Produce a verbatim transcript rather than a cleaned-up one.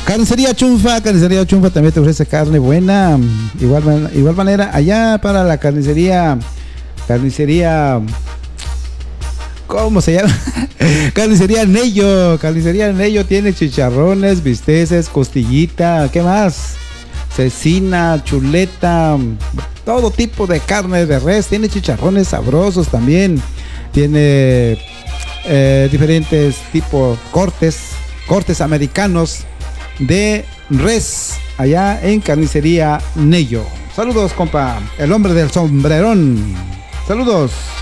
Carnicería Chunfa, Carnicería Chunfa también te ofrece carne buena. Igual, igual manera, allá para la carnicería, carnicería, ¿cómo se llama? Carnicería Nello, Carnicería Nello tiene chicharrones, bisteces, costillita, ¿qué más? Cecina, chuleta, todo tipo de carne de res, tiene chicharrones sabrosos también, tiene eh, diferentes tipos, cortes, cortes americanos de res, allá en Carnicería Nello. Saludos, compa, el hombre del sombrerón. Saludos.